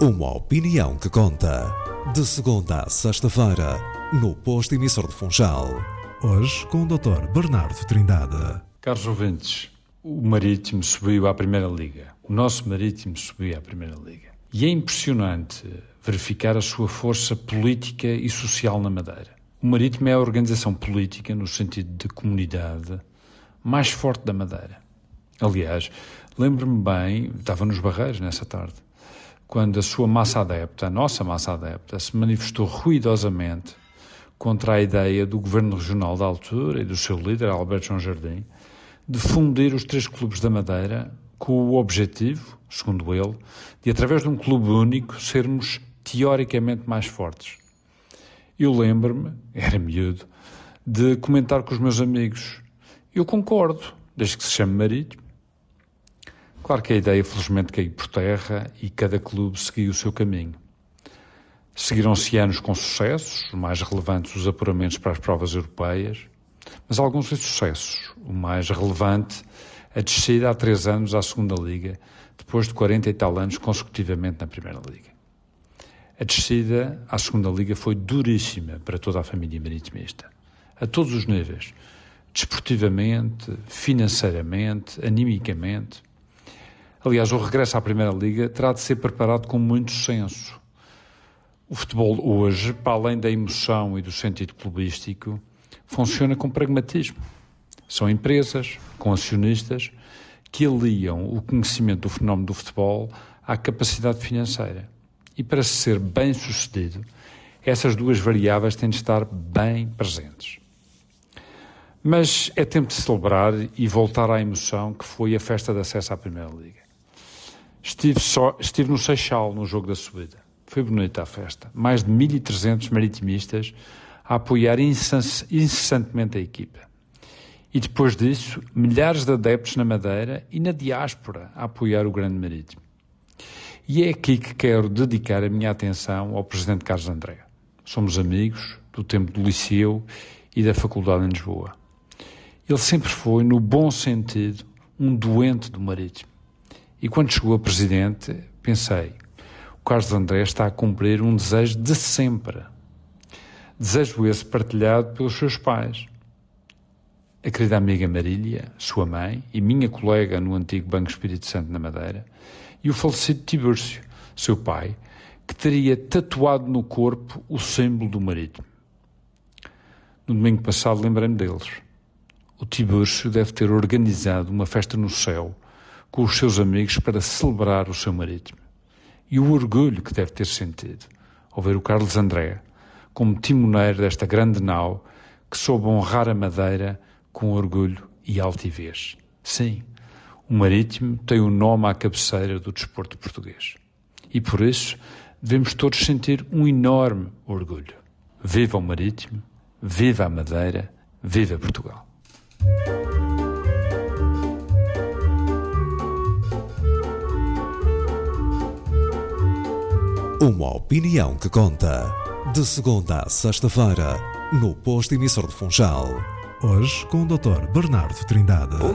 Uma opinião que conta. De segunda a sexta-feira, no Posto Emissor de Funchal. Hoje com o Dr. Bernardo Trindade. Caros ouvintes, o Marítimo subiu à Primeira Liga. O nosso Marítimo subiu à Primeira Liga. E é impressionante verificar a sua força política e social na Madeira. O Marítimo é a organização política, no sentido de comunidade, mais forte da Madeira. Aliás, lembro-me bem, estava nos Barreiros nessa tarde, quando a sua massa adepta, a nossa massa adepta, se manifestou ruidosamente contra a ideia do governo regional da altura e do seu líder, Alberto João Jardim, de fundir os três clubes da Madeira com o objetivo, segundo ele, de, através de um clube único, sermos teoricamente mais fortes. Eu lembro-me, era miúdo, de comentar com os meus amigos: eu concordo, desde que se chame Marítimo. Claro que a ideia, felizmente, caiu por terra e cada clube seguiu o seu caminho. Seguiram-se anos com sucessos, os mais relevantes os apuramentos para as provas europeias, mas alguns insucessos. O mais relevante, a descida há 3 anos à Segunda Liga, depois de 40 e tal anos consecutivamente na Primeira Liga. A descida à Segunda Liga foi duríssima para toda a família maritimista, a todos os níveis, desportivamente, financeiramente, animicamente. Aliás, o regresso à Primeira Liga terá de ser preparado com muito senso. O futebol hoje, para além da emoção e do sentido clubístico, funciona com pragmatismo. São empresas, com acionistas, que aliam o conhecimento do fenómeno do futebol à capacidade financeira. E para ser bem-sucedido, essas duas variáveis têm de estar bem presentes. Mas é tempo de celebrar e voltar à emoção que foi a festa de acesso à Primeira Liga. Estive no Seixal, no jogo da subida. Foi bonita a festa. Mais de 1.300 maritimistas a apoiar incessantemente a equipa. E depois disso, milhares de adeptos na Madeira e na diáspora a apoiar o Grande Marítimo. E é aqui que quero dedicar a minha atenção ao Presidente Carlos André. Somos amigos do tempo do Liceu e da Faculdade em Lisboa. Ele sempre foi, no bom sentido, um doente do Marítimo. E quando chegou a Presidente, pensei: o Carlos André está a cumprir um desejo de sempre. Desejo esse partilhado pelos seus pais. A querida amiga Marília, sua mãe, e minha colega no antigo Banco Espírito Santo na Madeira, e o falecido Tibúrcio, seu pai, que teria tatuado no corpo o símbolo do Marítimo. No domingo passado lembrei-me deles. O Tibúrcio deve ter organizado uma festa no céu com os seus amigos para celebrar o seu Marítimo. E o orgulho que deve ter sentido ao ver o Carlos André como timoneiro desta grande nau que soube honrar a Madeira com orgulho e altivez. Sim, o Marítimo tem o nome à cabeceira do desporto português. E por isso devemos todos sentir um enorme orgulho. Viva o Marítimo, viva a Madeira, viva Portugal. Uma opinião que conta. De segunda a sexta-feira, no Posto Emissor de Funchal. Hoje com o Dr. Bernardo Trindade.